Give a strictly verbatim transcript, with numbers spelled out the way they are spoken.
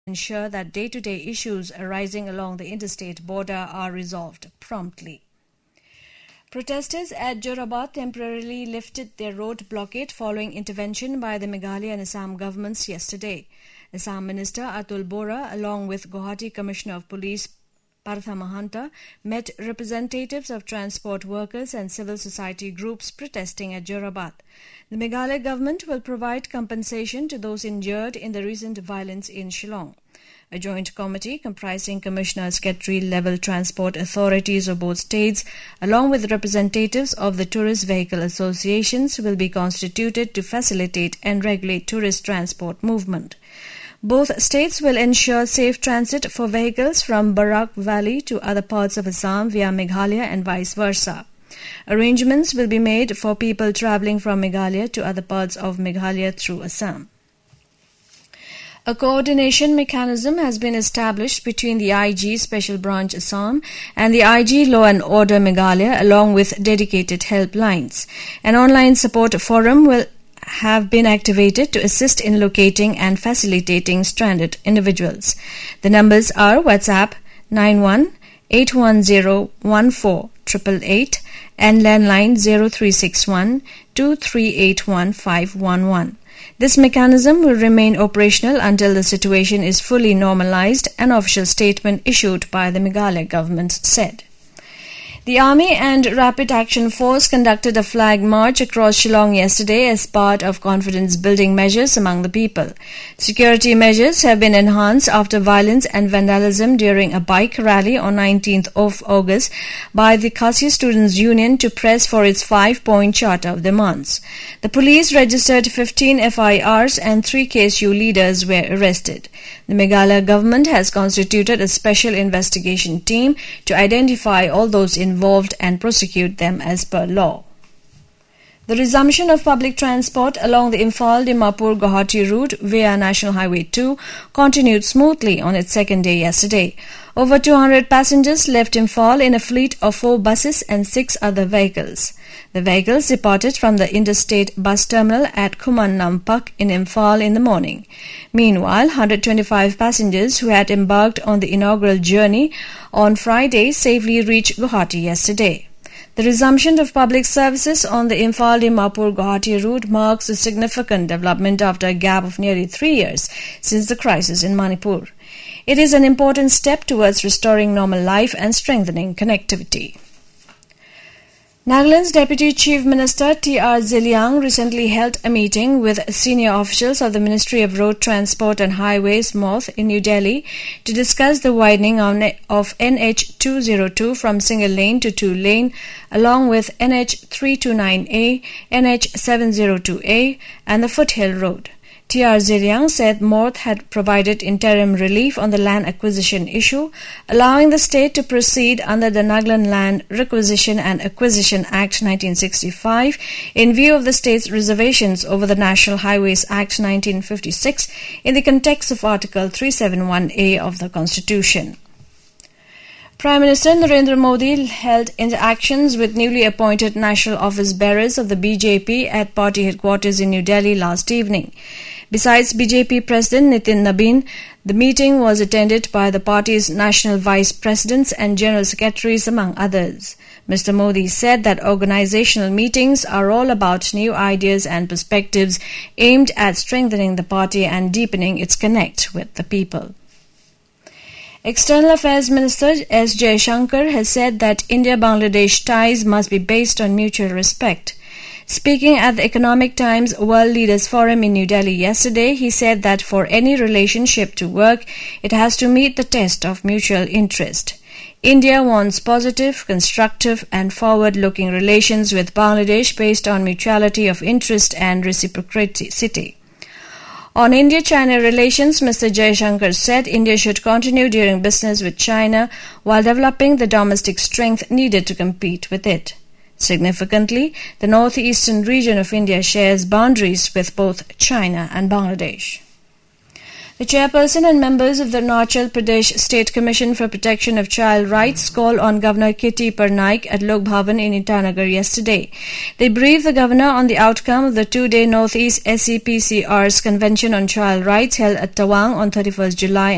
ensure that day-to-day issues arising along the interstate border are resolved promptly. Protesters at Jorabad temporarily lifted their road blockade following intervention by the Meghalaya and Assam governments yesterday. Assam Minister Atul Bora, along with Guwahati Commissioner of Police Partha Mahanta, met representatives of transport workers and civil society groups protesting at Jorabad. The Meghalaya government will provide compensation to those injured in the recent violence in Shillong. A joint committee comprising Commissioner Secretary-level transport authorities of both states, along with representatives of the tourist vehicle associations, will be constituted to facilitate and regulate tourist transport movement. Both states will ensure safe transit for vehicles from Barak Valley to other parts of Assam via Meghalaya and vice versa. Arrangements will be made for people travelling from Meghalaya to other parts of Meghalaya through Assam. A coordination mechanism has been established between the I G Special Branch Assam and the I G Law and Order Meghalaya, along with dedicated helplines. An online support forum will have been activated to assist in locating and facilitating stranded individuals. The numbers are WhatsApp nine one eight one zero one four eight eight eight and landline zero three six one two three eight one five one one. This mechanism will remain operational until the situation is fully normalized, an official statement issued by the Meghalaya government said. The Army and Rapid Action Force conducted a flag march across Shillong yesterday as part of confidence-building measures among the people. Security measures have been enhanced after violence and vandalism during a bike rally on nineteenth of August by the Khasi Students' Union to press for its five-point charter of demands. The police registered fifteen F I Rs and three K S U leaders were arrested. The Meghalaya government has constituted a special investigation team to identify all those involved and prosecute them as per law. The resumption of public transport along the Imphal-Dimapur-Guwahati route via National Highway two continued smoothly on its second day yesterday. Over two hundred passengers left Imphal in a fleet of four buses and six other vehicles. The vehicles departed from the interstate bus terminal at Khuman Nampak in Imphal in the morning. Meanwhile, one hundred twenty-five passengers who had embarked on the inaugural journey on Friday safely reached Guwahati yesterday. The resumption of public services on the Imphal-Dimapur-Guwahati route marks a significant development after a gap of nearly three years since the crisis in Manipur. It is an important step towards restoring normal life and strengthening connectivity. Nagaland's Deputy Chief Minister T R Ziliang recently held a meeting with senior officials of the Ministry of Road Transport and Highways M O T in New Delhi to discuss the widening of N H two oh two from single lane to two lane, along with N H three twenty-nine A, N H seven oh two A and the Foothill Road. T R Ziliang said M O T had provided interim relief on the land acquisition issue, allowing the state to proceed under the Nagaland Land Requisition and Acquisition Act nineteen sixty-five in view of the state's reservations over the National Highways Act nineteen fifty-six in the context of Article three seventy-one A of the Constitution. Prime Minister Narendra Modi held interactions with newly appointed national office bearers of the B J P at party headquarters in New Delhi last evening. Besides B J P President Nitin Nabin, the meeting was attended by the party's national vice presidents and general secretaries, among others. Mister Modi said that organizational meetings are all about new ideas and perspectives aimed at strengthening the party and deepening its connect with the people. External Affairs Minister S. Jaishankar has said that India-Bangladesh ties must be based on mutual respect. Speaking at the Economic Times World Leaders Forum in New Delhi yesterday, he said that for any relationship to work, it has to meet the test of mutual interest. India wants positive, constructive and forward-looking relations with Bangladesh based on mutuality of interest and reciprocity. On India-China relations, Mister Jaishankar said India should continue doing business with China while developing the domestic strength needed to compete with it. Significantly, the northeastern region of India shares boundaries with both China and Bangladesh. The chairperson and members of the Arunachal Pradesh State Commission for Protection of Child Rights called on Governor Kitty Parnaik at Lok Bhavan in Itanagar yesterday. They briefed the governor on the outcome of the two-day Northeast S C P C R's Convention on Child Rights held at Tawang on thirty-first July